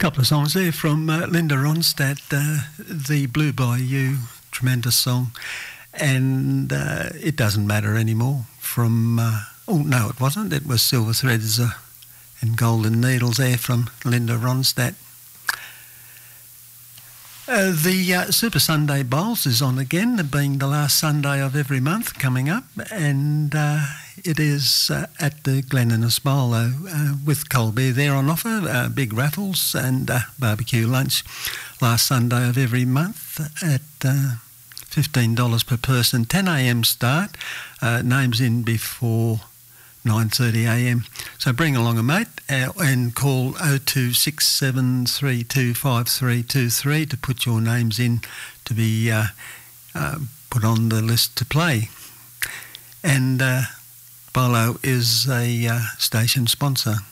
Couple of songs there from Linda Ronstadt, The Blue Bayou, tremendous song. And It Doesn't Matter Anymore from, oh no it wasn't, it was Silver Threads and Golden Needles there from Linda Ronstadt. The Super Sunday Bowls is on again, being the last Sunday of every month coming up, and it is at the Glen Innes Bowl with cold beer there on offer, big raffles and barbecue lunch last Sunday of every month at $15 per person, 10 a.m. start, names in before 9:30 a.m. So bring along a mate and call 0267325323 to put your names in to be put on the list to play. And Bolo is a station sponsor.